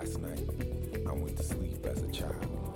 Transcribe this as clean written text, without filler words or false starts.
Last night, I went to sleep as a child.